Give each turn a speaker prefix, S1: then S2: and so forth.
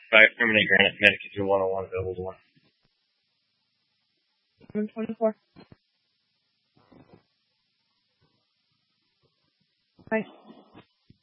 S1: 5 permanent granite Connecticut through 101 available to one.
S2: 724. Bye.